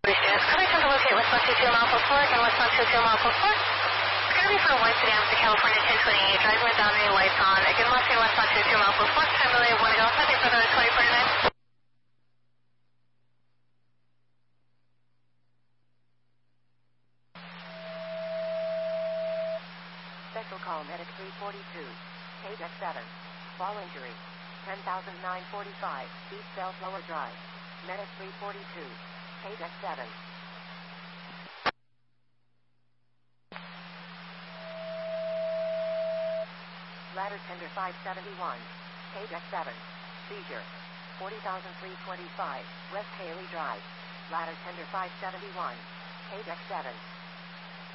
Coming from the locate West 122 mile plus 4 and West 122 mile plus 4. It's going to be from White Sedan to California 1028. Driving with down any lights on. Again, West 122 mile plus 4. Time relay 1 go. Nothing further than 2049. Special call Medic 342. KDEC 7. Fall injury. 10,945. East Bellflower Drive. Medic 342. KDEC 7. Ladder Tender 571. KDEC 7. Seizure. 40,325. West Haley Drive. Ladder Tender 571. KDEC 7.